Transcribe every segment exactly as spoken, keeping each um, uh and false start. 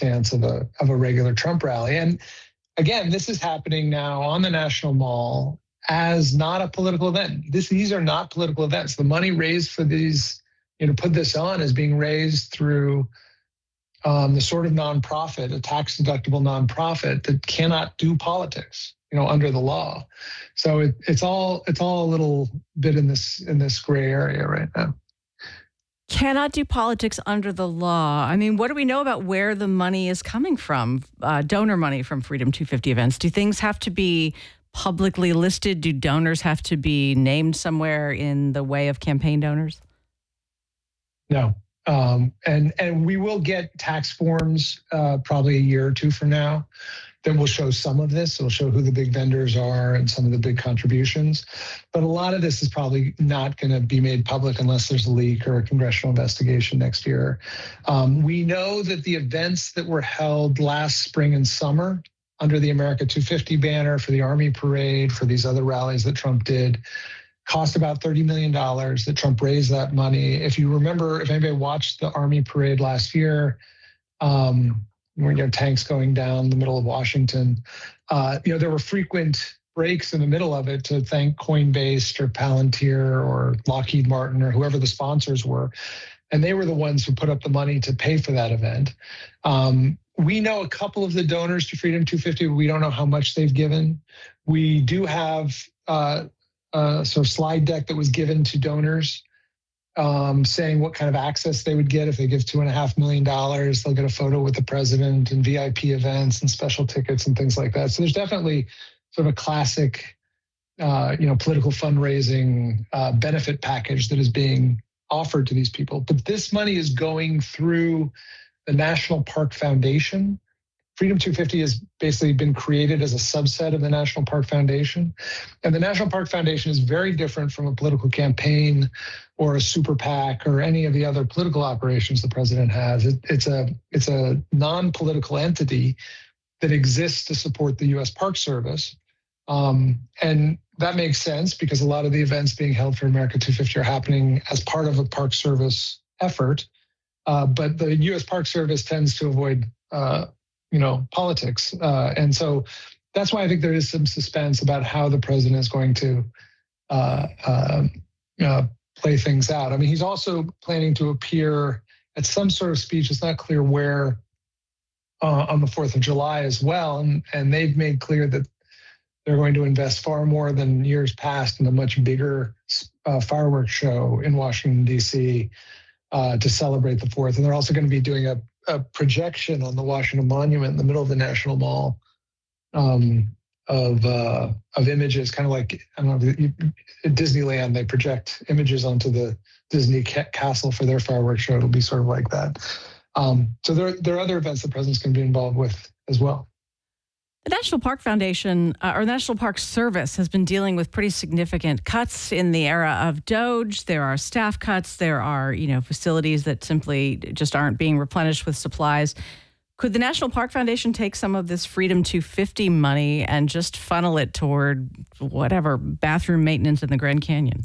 circumstance of a of a regular Trump rally. And again, this is happening now on the National Mall as not a political event. This these are not political events. The money raised for these, you know, put this on is being raised through um, the sort of nonprofit, a tax deductible nonprofit that cannot do politics, you know, under the law. So it, it's all it's all a little bit in this in this gray area right now. Cannot do politics under the law. I mean, what do we know about where the money is coming from? Uh, donor money from Freedom two fifty events. Do things have to be publicly listed? Do donors have to be named somewhere in the way of campaign donors? No. Um, and and we will get tax forms uh, probably a year or two from now that will show some of this. It'll show who the big vendors are and some of the big contributions. But a lot of this is probably not going to be made public unless there's a leak or a congressional investigation next year. Um, we know that the events that were held last spring and summer under the America two fifty banner, for the Army Parade, for these other rallies that Trump did, cost about thirty million dollars, that Trump raised that money. If you remember, if anybody watched the Army Parade last year, um, where you know tanks going down the middle of Washington, uh, you know there were frequent breaks in the middle of it to thank Coinbase or Palantir or Lockheed Martin or whoever the sponsors were, and they were the ones who put up the money to pay for that event. Um, we know a couple of the donors to Freedom two fifty. But we don't know how much they've given. We do have uh, a sort of slide deck that was given to donors, Um, saying what kind of access they would get if they give two and a half million dollars. They'll get a photo with the president and V I P events and special tickets and things like that. So there's definitely sort of a classic, uh, you know, political fundraising uh, benefit package that is being offered to these people. But this money is going through the National Park Foundation. Freedom two fifty has basically been created as a subset of the National Park Foundation. And the National Park Foundation is very different from a political campaign or a super PAC or any of the other political operations the president has. It, it's a it's a non-political entity that exists to support the U S Park Service. Um, and that makes sense because a lot of the events being held for America two fifty are happening as part of a Park Service effort. Uh, but the U S Park Service tends to avoid uh, you know, politics. Uh, and so that's why I think there is some suspense about how the president is going to uh, uh, uh, play things out. I mean, he's also planning to appear at some sort of speech. It's not clear where uh, on the fourth of July as well. And, and they've made clear that they're going to invest far more than years past in a much bigger uh, fireworks show in Washington, D C uh, to celebrate the fourth. And they're also going to be doing a a projection on the Washington Monument in the middle of the National Mall um, of uh, of images, kind of like, I don't know, at Disneyland, they project images onto the Disney ca- castle for their fireworks show. It'll be sort of like that. Um, so there, there are other events the president's going to be involved with as well. The National Park Foundation, uh, or National Park Service, has been dealing with pretty significant cuts in the era of Doge. There are staff cuts. There are, you know, facilities that simply just aren't being replenished with supplies. Could the National Park Foundation take some of this Freedom two fifty money and just funnel it toward whatever, bathroom maintenance in the Grand Canyon?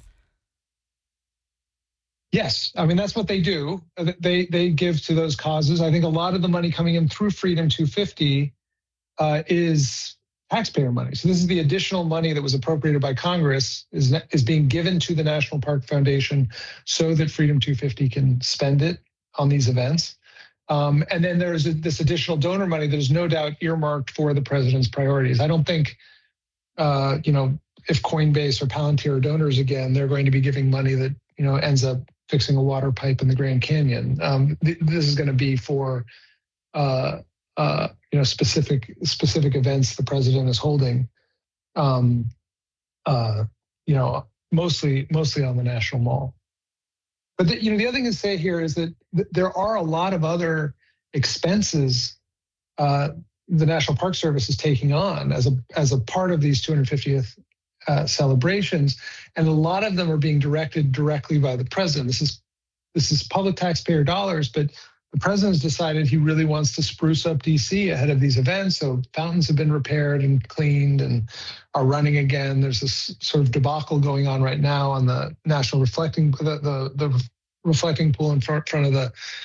Yes. I mean, that's what they do. They, they give to those causes. I think a lot of the money coming in through Freedom two fifty Uh, is taxpayer money. So this is the additional money that was appropriated by Congress is is being given to the National Park Foundation so that Freedom two fifty can spend it on these events. Um, and then there's a, this additional donor money that is no doubt earmarked for the president's priorities. I don't think, uh, you know, if Coinbase or Palantir are donors again, they're going to be giving money that, you know, ends up fixing a water pipe in the Grand Canyon. Um, th- this is going to be for uh, Uh, you know, specific specific events the president is holding. Um, uh, you know, mostly mostly on the National Mall. But the, you know, the other thing to say here is that th- there are a lot of other expenses uh, the National Park Service is taking on as a as a part of these two hundred fiftieth uh, celebrations, and a lot of them are being directed directly by the president. This is this is public taxpayer dollars, but the president's decided he really wants to spruce up D C ahead of these events. So fountains have been repaired and cleaned and are running again. There's this sort of debacle going on right now on the National Reflecting, the the, the reflecting pool in front, front of the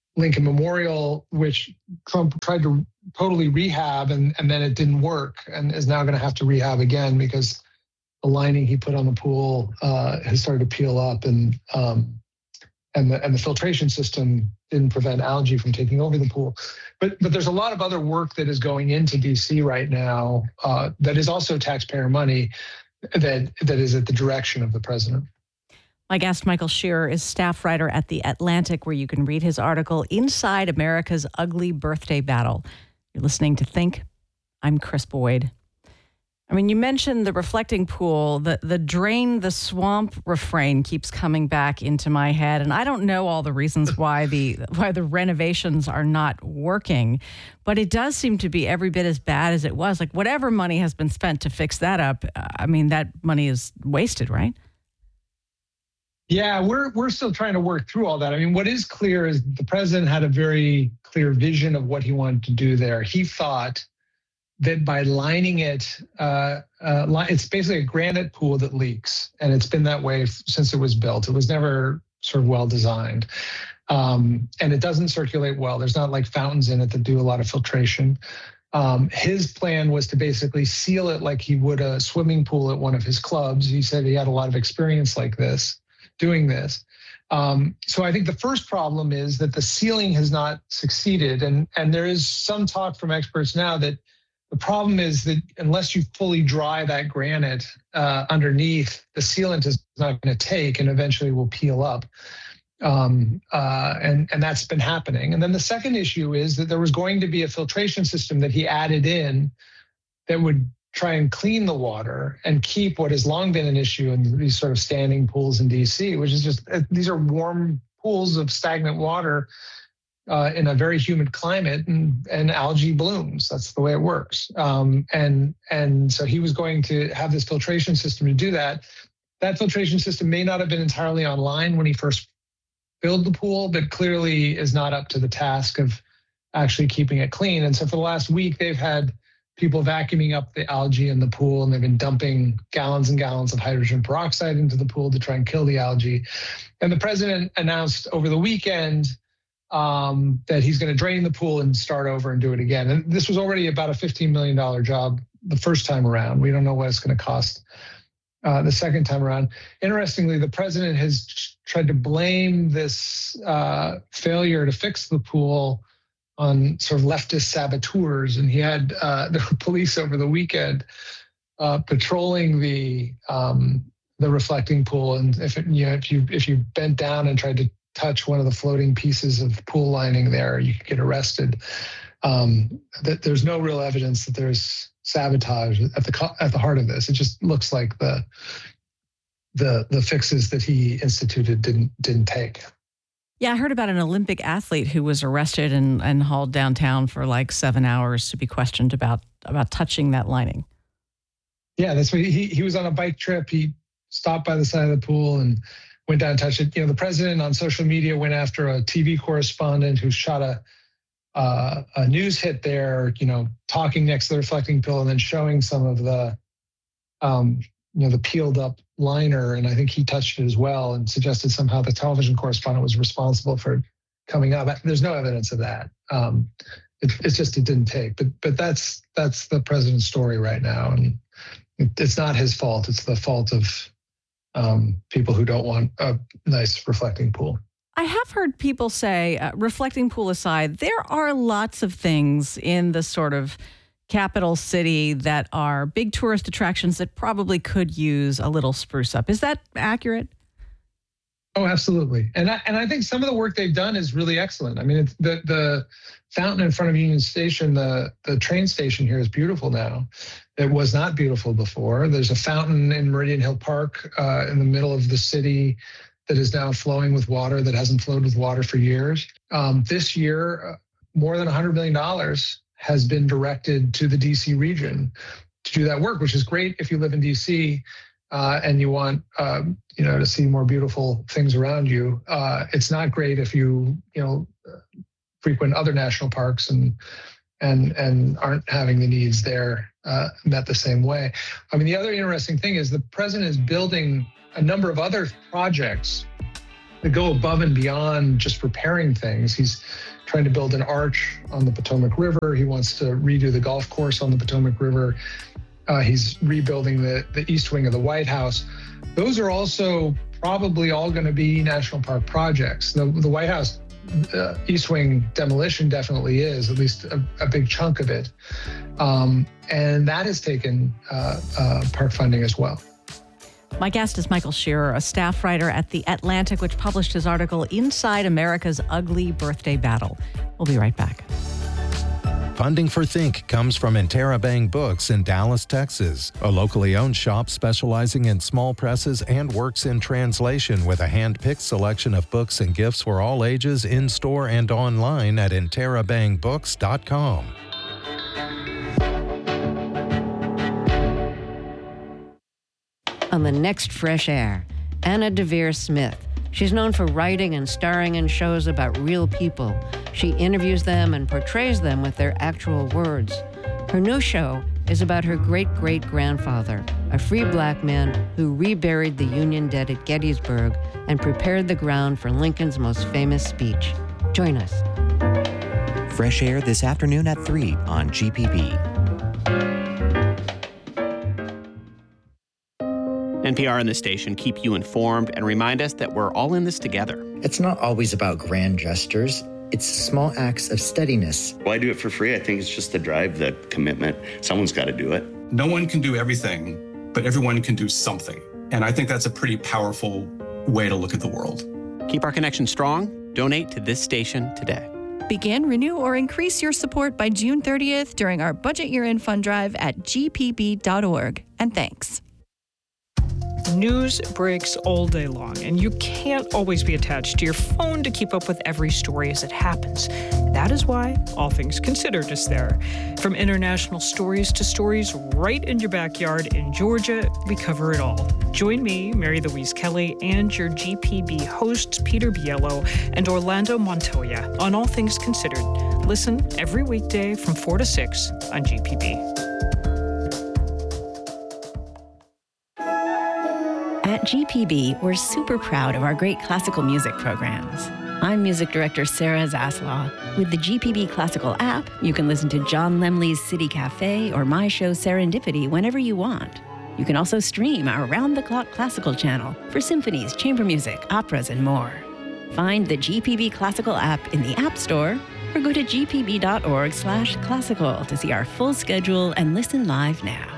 Lincoln Memorial, which Trump tried to totally rehab, and, and then it didn't work, and is now going to have to rehab again because the lining he put on the pool uh, has started to peel up, and um, and the and the filtration system didn't prevent algae from taking over the pool. But but there's a lot of other work that is going into D C right now uh, that is also taxpayer money that that is at the direction of the president. My guest, Michael Shearer, is staff writer at The Atlantic, where you can read his article, Inside America's Ugly Birthday Battle. You're listening to Think. I'm Chris Boyd. I mean, you mentioned the reflecting pool. The, the drain the swamp refrain keeps coming back into my head. And I don't know all the reasons why the why the renovations are not working. But it does seem to be every bit as bad as it was. Like, whatever money has been spent to fix that up, I mean, that money is wasted, right? Yeah, we're we're still trying to work through all that. I mean, what is clear is the president had a very clear vision of what he wanted to do there. He thought that by lining it, uh, uh, it's basically a granite pool that leaks, and it's been that way since it was built. It was never sort of well designed, um, and it doesn't circulate well. There's not like fountains in it that do a lot of filtration. Um, his plan was to basically seal it like he would a swimming pool at one of his clubs. He said he had a lot of experience like this. doing this. Um, so I think the first problem is that the sealing has not succeeded. And, and there is some talk from experts now that the problem is that unless you fully dry that granite uh, underneath, the sealant is not going to take and eventually will peel up. Um, uh, and, and that's been happening. And then the second issue is that there was going to be a filtration system that he added in that would try and clean the water and keep what has long been an issue in these sort of standing pools in D C, which is just, these are warm pools of stagnant water uh, in a very humid climate, and, and algae blooms. That's the way it works. Um, and, and so he was going to have this filtration system to do that. That filtration system may not have been entirely online when he first built the pool, but clearly is not up to the task of actually keeping it clean. And so for the last week, they've had people vacuuming up the algae in the pool, and they've been dumping gallons and gallons of hydrogen peroxide into the pool to try and kill the algae. And the president announced over the weekend um, that he's going to drain the pool and start over and do it again. And this was already about a fifteen million dollars job the first time around. We don't know what it's going to cost uh, the second time around. Interestingly, the president has tried to blame this uh, failure to fix the pool on sort of leftist saboteurs, and he had uh, the police over the weekend uh, patrolling the um, the reflecting pool. And if it, you know, if you if you bent down and tried to touch one of the floating pieces of pool lining there, you could get arrested. Um, that there's no real evidence that there's sabotage at the at the heart of this. It just looks like the the the fixes that he instituted didn't didn't take. Yeah, I heard about an Olympic athlete who was arrested and, and hauled downtown for like seven hours to be questioned about about touching that lining. Yeah, that's what he he was on a bike trip. He stopped by the side of the pool and went down and touched it. You know, the president on social media went after a T V correspondent who shot a uh, a news hit there. You know, talking next to the reflecting pool and then showing some of the um, you know the peeled up liner, and I think he touched it as well and suggested somehow the television correspondent was responsible for it coming up. There's no evidence of that. Um, it, it's just it didn't take. But but that's that's the president's story right now, and it, it's not his fault. It's the fault of um, people who don't want a nice reflecting pool. I have heard people say, uh, reflecting pool aside, there are lots of things in the sort of capital city that are big tourist attractions that probably could use a little spruce up. Is that accurate? Oh, absolutely. And I, and I think some of the work they've done is really excellent. I mean, it's the the fountain in front of Union Station, the, the train station here is beautiful now. It was not beautiful before. There's a fountain in Meridian Hill Park uh, in the middle of the city that is now flowing with water that hasn't flowed with water for years. Um, this year, uh, more than one hundred million dollars has been directed to the D C region to do that work, which is great if you live in D C uh, and you want, um, you know, to see more beautiful things around you. Uh, it's not great if you, you know, frequent other national parks and and and aren't having the needs there uh, met the same way. I mean, the other interesting thing is the president is building a number of other projects to go above and beyond just repairing things. He's trying to build an arch on the Potomac River. He wants to redo the golf course on the Potomac River. Uh, he's rebuilding the, the east wing of the White House. Those are also probably all going to be national park projects. The, the White House uh, east wing demolition definitely is, at least a, a big chunk of it. Um, and that has taken uh, uh, park funding as well. My guest is Michael Shearer, a staff writer at The Atlantic, which published his article, Inside America's Ugly Birthday Battle. We'll be right back. Funding for Think comes from Interabang Books in Dallas, Texas, a locally owned shop specializing in small presses and works in translation with a hand-picked selection of books and gifts for all ages in-store and online at interabang books dot com. On the next Fresh Air, Anna Deavere Smith. She's known for writing and starring in shows about real people. She interviews them and portrays them with their actual words. Her new show is about her great-great-grandfather, a free black man who reburied the Union dead at Gettysburg and prepared the ground for Lincoln's most famous speech. Join us. Fresh Air this afternoon at three on G P B. N P R and the station keep you informed and remind us that we're all in this together. It's not always about grand gestures. It's small acts of steadiness. Why do it for free? I think it's just the drive, the commitment. Someone's got to do it. No one can do everything, but everyone can do something. And I think that's a pretty powerful way to look at the world. Keep our connection strong. Donate to this station today. Begin, renew, or increase your support by June thirtieth during our Budget Year-End Fund Drive at g p b dot org. And thanks. News breaks all day long, and you can't always be attached to your phone to keep up with every story as it happens. That is why All Things Considered is there. From international stories to stories right in your backyard in Georgia, we cover it all. Join me, Mary Louise Kelly, and your G P B hosts, Peter Biello and Orlando Montoya, on All Things Considered. Listen every weekday from four to six on G P B. At G P B, we're super proud of our great classical music programs. I'm music director Sarah Zaslaw. With the G P B Classical app, you can listen to John Lemley's City Cafe or my show Serendipity whenever you want. You can also stream our round-the-clock classical channel for symphonies, chamber music, operas, and more. Find the G P B Classical app in the App Store or go to g p b dot org slash classical to see our full schedule and listen live now.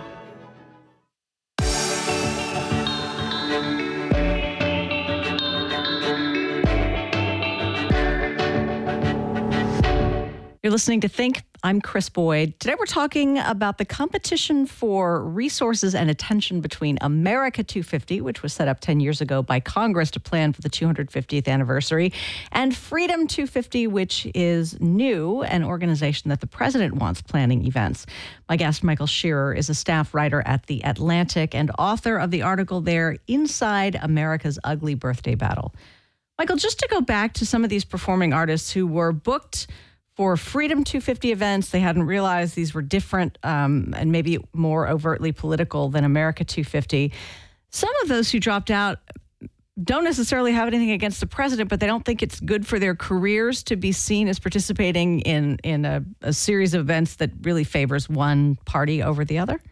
You're listening to Think. I'm Chris Boyd. Today we're talking about the competition for resources and attention between America two fifty, which was set up ten years ago by Congress to plan for the two hundred fiftieth anniversary, and Freedom two fifty, which is new, an organization that the president wants planning events. My guest, Michael Shearer, is a staff writer at The Atlantic and author of the article there, Inside America's Ugly Birthday Battle. Michael, just to go back to some of these performing artists who were booked for Freedom two fifty events, they hadn't realized these were different um, and maybe more overtly political than America two fifty. Some of those who dropped out don't necessarily have anything against the president, but they don't think it's good for their careers to be seen as participating in, in a, a series of events that really favors one party over the other.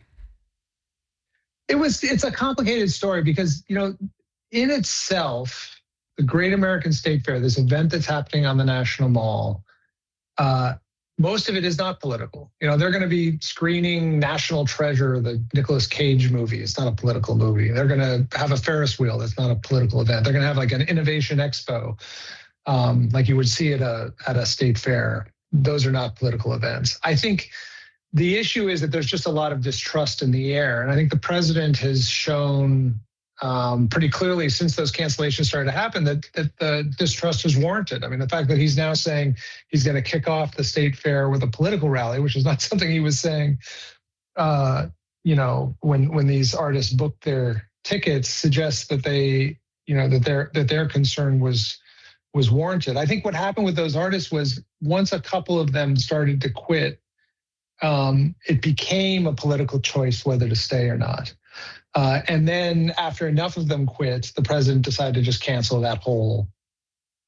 It was, it's a complicated story because, you know, in itself, the Great American State Fair, this event that's happening on the National Mall, Uh, most of it is not political. You know, they're going to be screening National Treasure, the Nicolas Cage movie. It's not a political movie. They're going to have a Ferris wheel. That's not a political event. They're going to have like an innovation expo, um, like you would see at a at a state fair. Those are not political events. I think the issue is that there's just a lot of distrust in the air, and I think the president has shown Um, pretty clearly since those cancellations started to happen that, that the distrust is warranted. I mean, the fact that he's now saying he's going to kick off the state fair with a political rally, which is not something he was saying, uh, you know, when when these artists booked their tickets, suggests that they, you know, that their that their concern was was warranted. I think what happened with those artists was once a couple of them started to quit, um, it became a political choice whether to stay or not. Uh, and then after enough of them quit, the president decided to just cancel that whole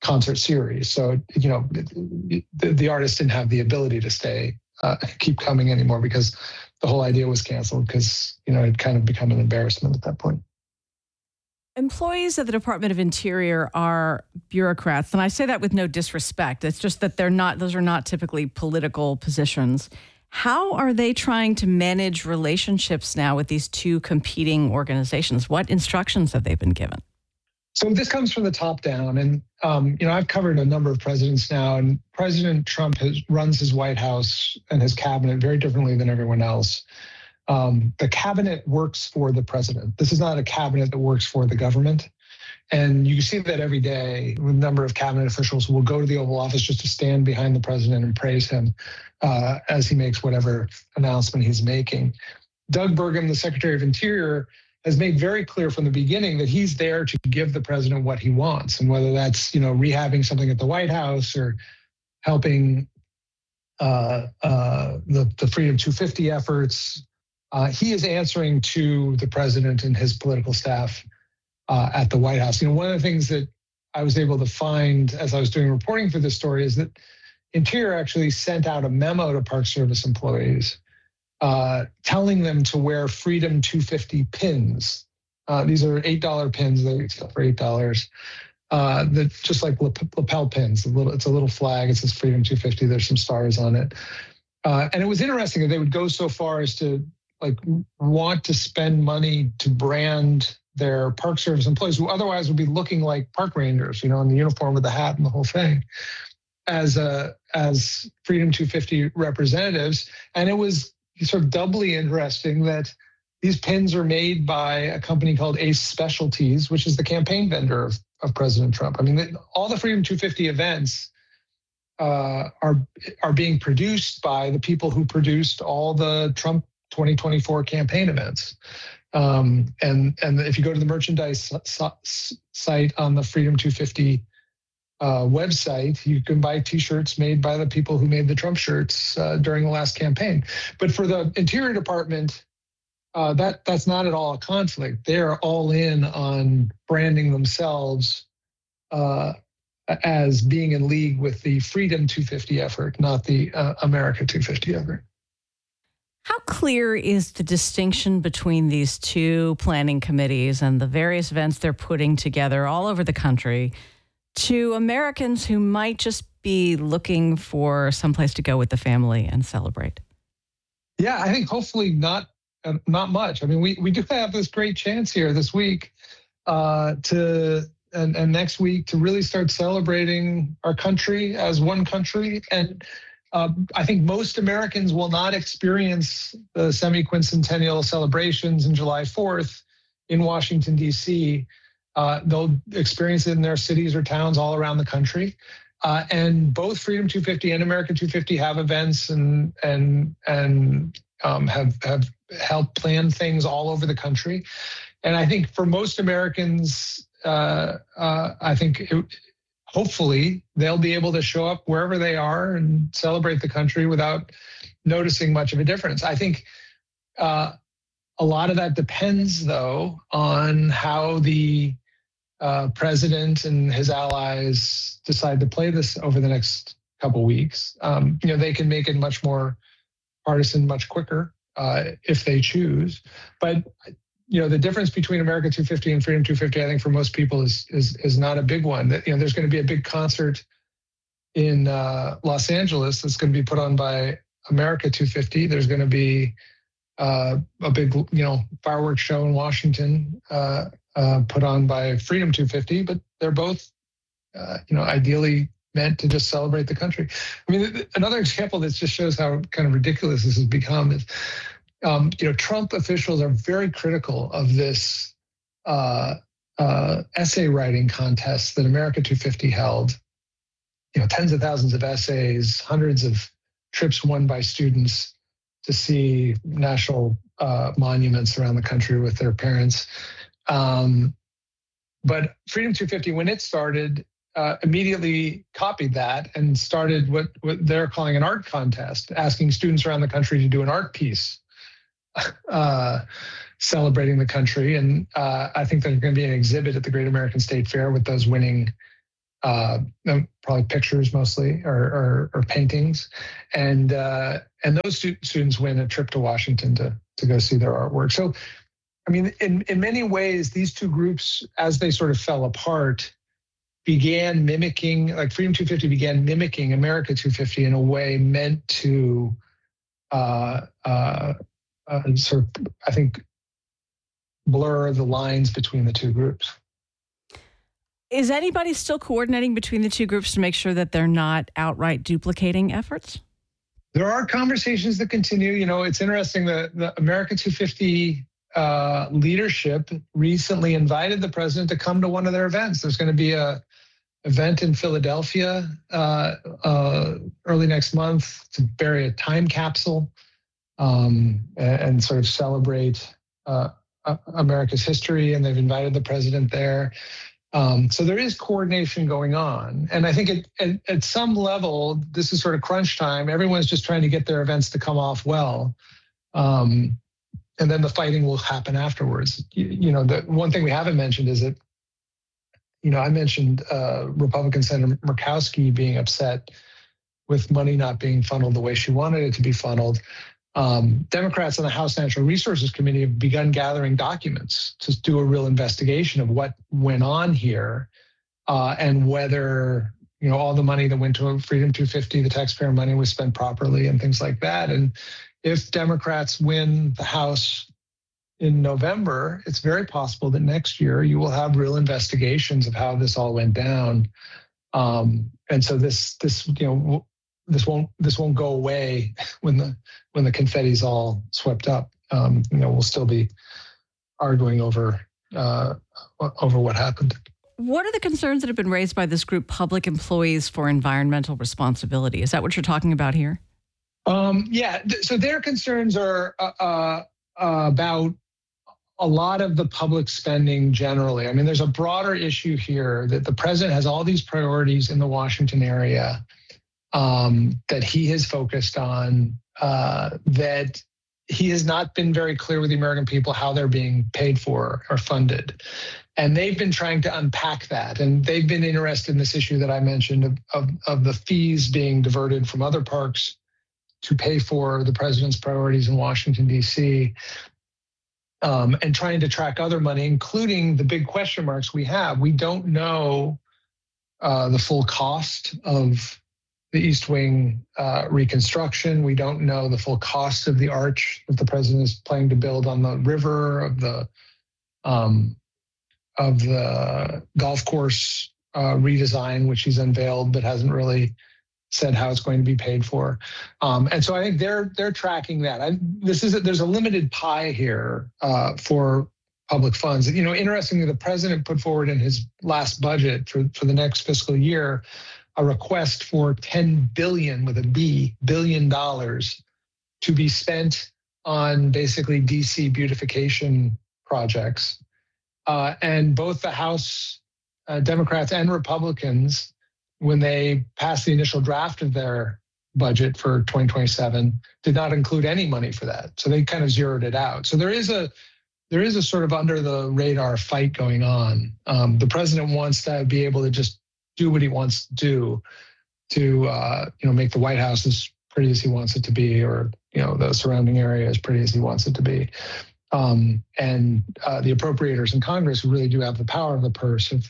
concert series. So, you know, the, the artist didn't have the ability to stay, uh, keep coming anymore because the whole idea was canceled because, you know, it kind of become an embarrassment at that point. Employees of the Department of Interior are bureaucrats, and I say that with no disrespect. It's just that they're not; those are not typically political positions. How are they trying to manage relationships now with these two competing organizations? What instructions have they been given? So this comes from the top down, and um, you know, I've covered a number of presidents now, and President Trump has, runs his White House and his cabinet very differently than everyone else. Um, the cabinet works for the president. This is not a cabinet that works for the government. And you see that every day with a number of cabinet officials who will go to the Oval Office just to stand behind the president and praise him uh, as he makes whatever announcement he's making. Doug Burgum, the Secretary of Interior, has made very clear from the beginning that he's there to give the president what he wants. And whether that's, you know, rehabbing something at the White House or helping uh, uh, the, the Freedom two fifty efforts, Uh, he is answering to the president and his political staff uh, at the White House. You know, one of the things that I was able to find as I was doing reporting for this story is that Interior actually sent out a memo to Park Service employees uh, telling them to wear Freedom two fifty pins. Uh, these are eight dollar pins. They sell for eight dollars. Uh, that just like lapel pins. A little, it's a little flag. It says Freedom two fifty. There's some stars on it. Uh, and it was interesting that they would go so far as to like want to spend money to brand their Park Service employees who otherwise would be looking like park rangers, you know, in the uniform with the hat and the whole thing, as a as Freedom two fifty representatives. And it was sort of doubly interesting that these pins are made by a company called Ace Specialties, which is the campaign vendor of, of President Trump. I mean, the, all the Freedom two fifty events uh, are are being produced by the people who produced all the Trump twenty twenty-four campaign events. Um, and, and if you go to the merchandise site on the Freedom two fifty uh, website, you can buy T-shirts made by the people who made the Trump shirts uh, during the last campaign. But for the Interior Department, uh, that that's not at all a conflict. They're all in on branding themselves uh, as being in league with the Freedom two fifty effort, not the uh, America two fifty effort. How clear is the distinction between these two planning committees and the various events they're putting together all over the country to Americans who might just be looking for someplace to go with the family and celebrate? Yeah, I think hopefully not uh, not much. I mean, we, we do have this great chance here this week uh, to and, and next week to really start celebrating our country as one country. And Uh, I think most Americans will not experience the semi-quincentennial celebrations in July fourth in Washington, D C. Uh, they'll experience it in their cities or towns all around the country. Uh, and both Freedom two fifty and America two fifty have events and and and um, have have helped plan things all over the country. And I think for most Americans, uh, uh, I think it, hopefully they'll be able to show up wherever they are and celebrate the country without noticing much of a difference. I think uh, a lot of that depends, though, on how the uh, president and his allies decide to play this over the next couple weeks. Um, you know, they can make it much more partisan much quicker uh, if they choose. But you know, the difference between America two fifty and Freedom two fifty, I think for most people is is is not a big one. That, you know, there's going to be a big concert in uh, Los Angeles that's going to be put on by America two fifty. There's going to be uh, a big, you know, fireworks show in Washington uh, uh, put on by Freedom two fifty. But they're both, uh, you know, ideally meant to just celebrate the country. I mean, another example that just shows how kind of ridiculous this has become is. Um, you know, Trump officials are very critical of this uh, uh, essay writing contest that America two fifty held. You know, tens of thousands of essays, hundreds of trips won by students to see national uh, monuments around the country with their parents. Um, but Freedom two fifty, when it started, uh, immediately copied that and started what, what they're calling an art contest, asking students around the country to do an art piece. Uh, celebrating the country. And uh, I think there's going to be an exhibit at the Great American State Fair with those winning uh, probably pictures mostly or, or, or paintings, and uh, and those stu- students win a trip to Washington to to go see their artwork. So, I mean, in in many ways, these two groups, as they sort of fell apart, began mimicking, like Freedom two fifty began mimicking America two fifty in a way meant to uh, uh, uh, sort of, I think, blur the lines between the two groups. Is anybody still coordinating between the two groups to make sure that they're not outright duplicating efforts? There are conversations that continue. You know, it's interesting that the America two fifty uh, leadership recently invited the president to come to one of their events. There's going to be a event in Philadelphia uh, uh, early next month to bury a time capsule um, and, and sort of celebrate uh, America's history. And they've invited the president there. Um, so there is coordination going on. And I think it, at, at some level, this is sort of crunch time. Everyone's just trying to get their events to come off well. Um, and then the fighting will happen afterwards. You, you know, the one thing we haven't mentioned is that, you know, I mentioned uh, Republican Senator Murkowski being upset with money not being funneled the way she wanted it to be funneled. Um, Democrats on the House Natural Resources Committee have begun gathering documents to do a real investigation of what went on here uh, and whether, you know, all the money that went to Freedom two fifty, the taxpayer money, was spent properly and things like that. And if Democrats win the House in November, it's very possible that next year you will have real investigations of how this all went down. Um, and so this, this, you know, this won't this won't go away when the when the confetti's all swept up. Um, you know, we'll still be arguing over uh, over what happened. What are the concerns that have been raised by this group, Public Employees for Environmental Responsibility? Is that what you're talking about here? Um, yeah. Th- so their concerns are uh, uh, about a lot of the public spending generally. I mean, there's a broader issue here that the president has all these priorities in the Washington area Um, that he has focused on, uh, that he has not been very clear with the American people how they're being paid for or funded. And they've been trying to unpack that. And they've been interested in this issue that I mentioned of, of, of the fees being diverted from other parks to pay for the president's priorities in Washington, D C, um, and trying to track other money, including the big question marks we have. We don't know uh, the full cost of the East Wing uh, reconstruction. We don't know the full cost of the arch that the president is planning to build on the river, of the um, of the golf course uh, redesign, which he's unveiled but hasn't really said how it's going to be paid for. Um, and so I think they're they're tracking that. I, this is a, there's a limited pie here uh, for public funds. You know, interestingly, the president put forward in his last budget for for the next fiscal year a request for ten billion with a B billion dollars to be spent on basically D C beautification projects. Uh, and both the House uh, Democrats and Republicans, when they passed the initial draft of their budget for twenty twenty-seven, did not include any money for that. So they kind of zeroed it out. So there is a there is a sort of under the radar fight going on. Um, the president wants to be able to just do what he wants to do to, uh, you know, make the White House as pretty as he wants it to be, or, you know, the surrounding area as pretty as he wants it to be. Um, and uh, the appropriators in Congress, who really do have the power of the purse, have,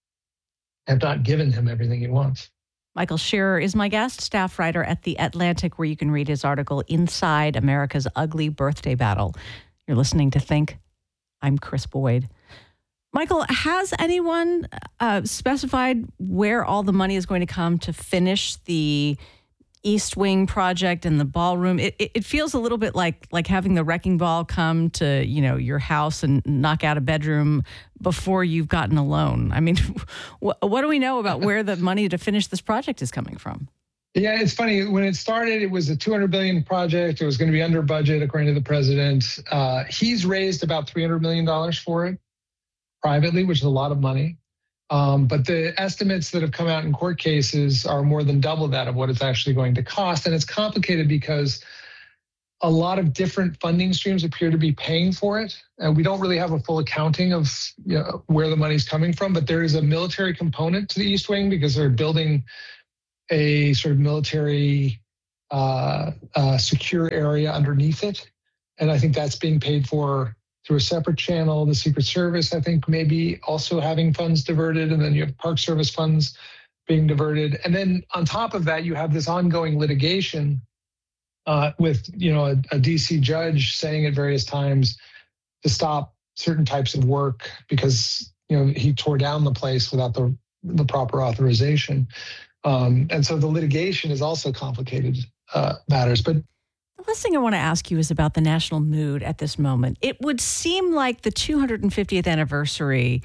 have not given him everything he wants. Michael Shearer is my guest, staff writer at The Atlantic, where you can read his article, Inside America's Ugly Birthday Battle. You're listening to Think. I'm Chris Boyd. Michael, has anyone uh, specified where all the money is going to come to finish the East Wing project and the ballroom? It, it, it feels a little bit like like having the wrecking ball come to, you know, your house and knock out a bedroom before you've gotten a loan. I mean, what, what do we know about where the money to finish this project is coming from? Yeah, it's funny. When it started, it was a two hundred billion dollars project. It was going to be under budget, according to the president. Uh, he's raised about three hundred million dollars for it privately, which is a lot of money. Um, but the estimates that have come out in court cases are more than double that of what it's actually going to cost. And it's complicated because a lot of different funding streams appear to be paying for it. And we don't really have a full accounting of you know, where the money's coming from, but there is a military component to the East Wing because they're building a sort of military uh, uh, secure area underneath it. And I think that's being paid for through a separate channel. The Secret Service, I think, maybe also having funds diverted. And then you have Park Service funds being diverted. And then on top of that, you have this ongoing litigation Uh, with, you know, a, a D C judge saying at various times to stop certain types of work because, you know, he tore down the place without the, the proper authorization. Um, and so the litigation is also complicated uh, matters. But the last thing I want to ask you is about the national mood at this moment. It would seem like the two hundred fiftieth anniversary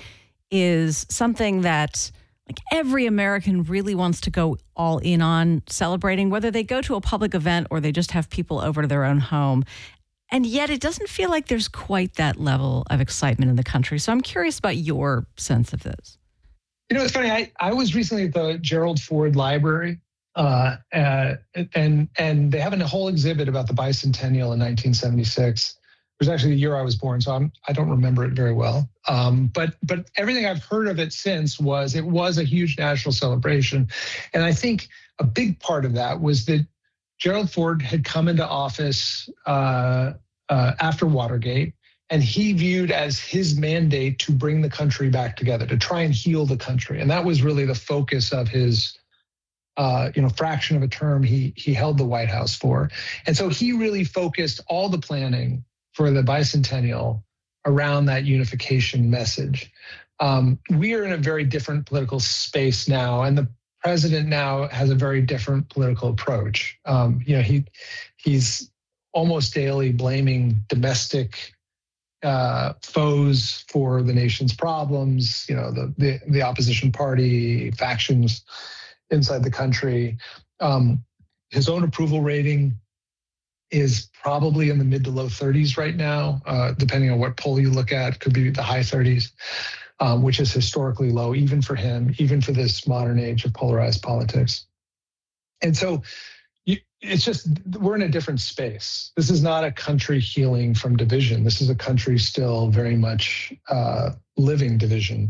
is something that like every American really wants to go all in on celebrating, whether they go to a public event or they just have people over to their own home. And yet it doesn't feel like there's quite that level of excitement in the country. So I'm curious about your sense of this. You know, it's funny. I, I was recently at the Gerald Ford Library, uh, uh, and and they have a whole exhibit about the bicentennial in nineteen seventy-six. It was actually the year I was born, so I'm, I don't remember it very well. Um, but but everything I've heard of it since was it was a huge national celebration. And I think a big part of that was that Gerald Ford had come into office uh, uh, after Watergate, and he viewed as his mandate to bring the country back together, to try and heal the country. And that was really the focus of his Uh, you know, fraction of a term he he held the White House for. And so he really focused all the planning for the bicentennial around that unification message. Um, we are in a very different political space now, and the president now has a very different political approach. Um, you know, he he's almost daily blaming domestic uh, foes for the nation's problems. You know, the the, the opposition party, factions inside the country. Um, his own approval rating is probably in the mid to low thirties right now, uh, depending on what poll you look at. Could be the high thirties, um, which is historically low, even for him, even for this modern age of polarized politics. And so you, it's just, we're in a different space. This is not a country healing from division. This is a country still very much uh, living division.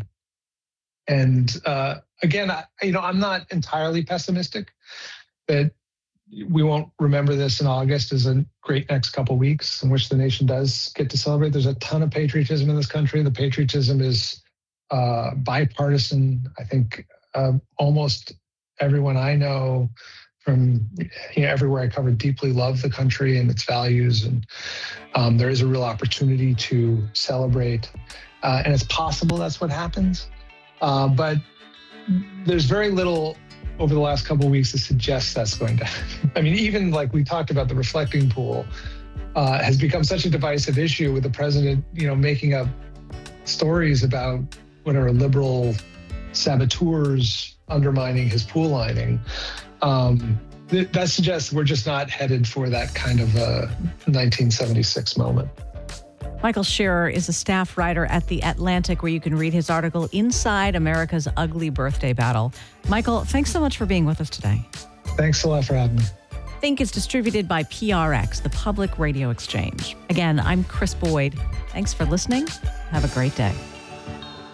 And uh, again, I, you know, I'm not entirely pessimistic that we won't remember this in August as a great next couple of weeks in which the nation does get to celebrate. There's a ton of patriotism in this country. The patriotism is uh, bipartisan. I think uh, almost everyone I know from you know, everywhere I covered deeply love the country and its values. And um, there is a real opportunity to celebrate. Uh, and it's possible that's what happens. Uh, but there's very little over the last couple of weeks that suggests that's going to happen. I mean, even like we talked about, the reflecting pool uh, has become such a divisive issue with the president, you know, making up stories about what are liberal saboteurs undermining his pool lining. Um, th- that suggests we're just not headed for that kind of a nineteen seventy-six moment. Michael Scherer is a staff writer at The Atlantic, where you can read his article, Inside America's Ugly Birthday Battle. Michael, thanks so much for being with us today. Thanks a lot for having me. Think is distributed by P R X, the Public Radio Exchange. Again, I'm Chris Boyd. Thanks for listening. Have a great day.